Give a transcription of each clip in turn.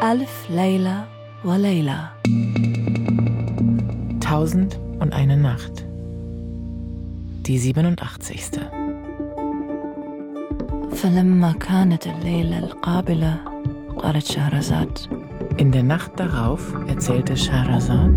ألف ليلة وليلة. 1001 Nacht. Die 87. فلما كانت الليلة القابلة قالت شهرزاد. In der Nacht darauf erzählte Scheherazad: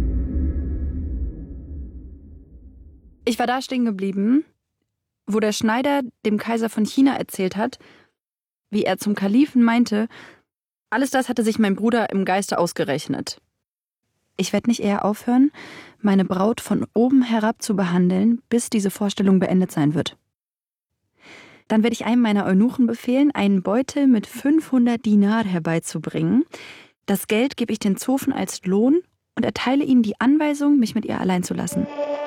Ich war da stehen geblieben, wo der Schneider dem Kaiser von China erzählt hat, wie er zum Kalifen meinte, alles das hatte sich mein Bruder im Geiste ausgerechnet. Ich werde nicht eher aufhören, meine Braut von oben herab zu behandeln, bis diese Vorstellung beendet sein wird. Dann werde ich einem meiner Eunuchen befehlen, einen Beutel mit 500 Dinar herbeizubringen. Das Geld gebe ich den Zofen als Lohn und erteile ihnen die Anweisung, mich mit ihr allein zu lassen.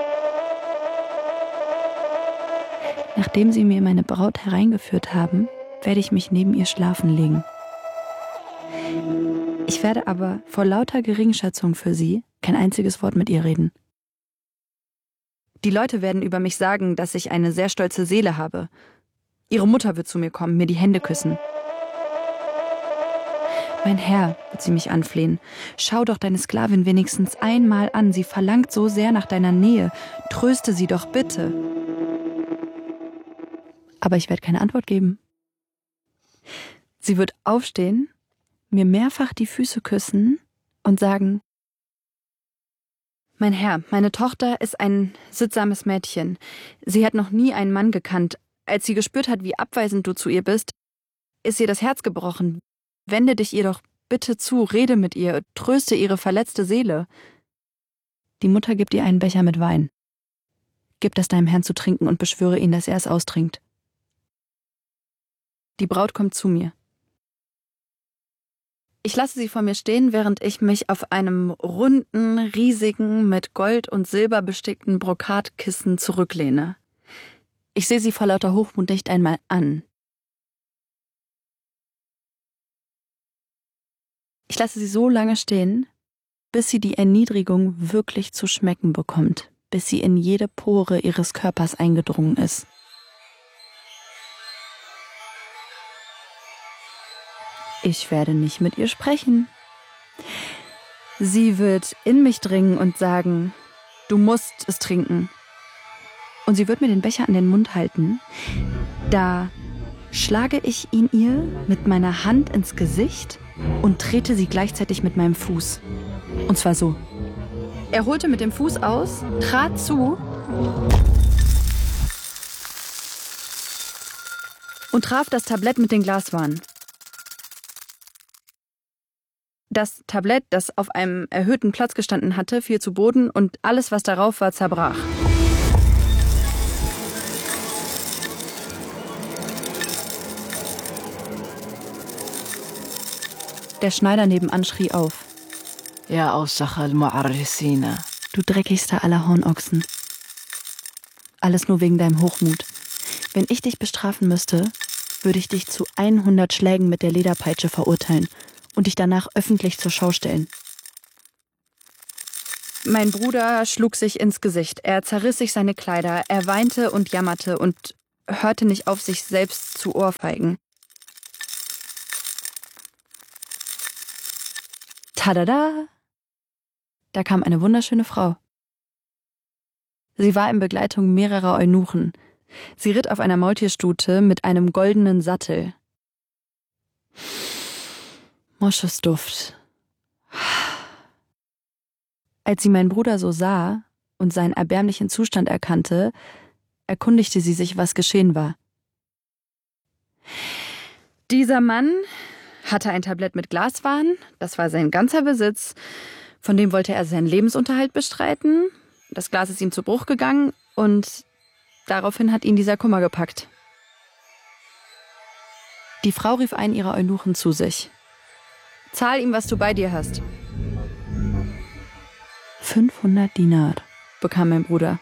Nachdem sie mir meine Braut hereingeführt haben, werde ich mich neben ihr schlafen legen. Ich werde aber vor lauter Geringschätzung für sie kein einziges Wort mit ihr reden. Die Leute werden über mich sagen, dass ich eine sehr stolze Seele habe. Ihre Mutter wird zu mir kommen, mir die Hände küssen. Mein Herr, wird sie mich anflehen, schau doch deine Sklavin wenigstens einmal an. Sie verlangt so sehr nach deiner Nähe. Tröste sie doch bitte. Aber ich werde keine Antwort geben. Sie wird aufstehen, mir mehrfach die Füße küssen und sagen: Mein Herr, meine Tochter ist ein sittsames Mädchen. Sie hat noch nie einen Mann gekannt. Als sie gespürt hat, wie abweisend du zu ihr bist, ist ihr das Herz gebrochen. Wende dich ihr doch bitte zu, rede mit ihr, tröste ihre verletzte Seele. Die Mutter gibt ihr einen Becher mit Wein. Gib das deinem Herrn zu trinken und beschwöre ihn, dass er es austrinkt. Die Braut kommt zu mir. Ich lasse sie vor mir stehen, während ich mich auf einem runden, riesigen, mit Gold und Silber bestickten Brokatkissen zurücklehne. Ich sehe sie vor lauter Hochmut nicht einmal an. Ich lasse sie so lange stehen, bis sie die Erniedrigung wirklich zu schmecken bekommt, bis sie in jede Pore ihres Körpers eingedrungen ist. Ich werde nicht mit ihr sprechen. Sie wird in mich dringen und sagen: Du musst es trinken. Und sie wird mir den Becher an den Mund halten. Da schlage ich ihn ihr mit meiner Hand ins Gesicht und trete sie gleichzeitig mit meinem Fuß. Und zwar so. Er holte mit dem Fuß aus, trat zu und traf das Tablett mit den Glaswaren. Das Tablett, das auf einem erhöhten Platz gestanden hatte, fiel zu Boden und alles, was darauf war, zerbrach. Der Schneider nebenan schrie auf: Ja, Aussache al-Mu'arrisina. Du dreckigster aller Hornochsen. Alles nur wegen deinem Hochmut. Wenn ich dich bestrafen müsste, würde ich dich zu 100 Schlägen mit der Lederpeitsche verurteilen und dich danach öffentlich zur Schau stellen. Mein Bruder schlug sich ins Gesicht. Er zerriss sich seine Kleider. Er weinte und jammerte und hörte nicht auf, sich selbst zu ohrfeigen. Tadada! Da kam eine wunderschöne Frau. Sie war in Begleitung mehrerer Eunuchen. Sie ritt auf einer Maultierstute mit einem goldenen Sattel. Moschusduft. Als sie meinen Bruder so sah und seinen erbärmlichen Zustand erkannte, erkundigte sie sich, was geschehen war. Dieser Mann hatte ein Tablett mit Glaswaren, das war sein ganzer Besitz, von dem wollte er seinen Lebensunterhalt bestreiten. Das Glas ist ihm zu Bruch gegangen und daraufhin hat ihn dieser Kummer gepackt. Die Frau rief einen ihrer Eunuchen zu sich. Zahl ihm, was du bei dir hast. 500 Dinar, bekam mein Bruder.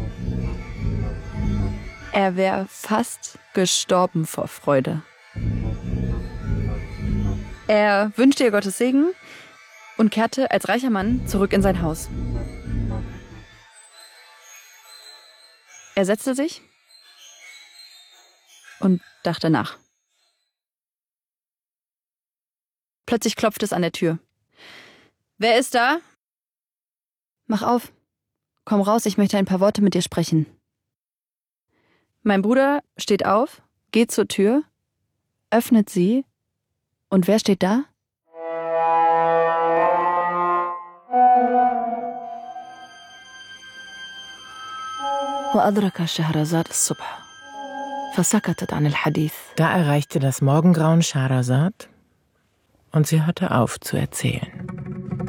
Er wäre fast gestorben vor Freude. Er wünschte ihr Gottes Segen und kehrte als reicher Mann zurück in sein Haus. Er setzte sich und dachte nach. Plötzlich klopft es an der Tür. »Wer ist da?« »Mach auf. Komm raus, ich möchte ein paar Worte mit dir sprechen.« Mein Bruder steht auf, geht zur Tür, öffnet sie. Und wer steht da? وأدرك شهرزاد الصبح فسكتت عن الحديث. Da erreichte das Morgengrauen Schehersad und sie hörte auf zu erzählen.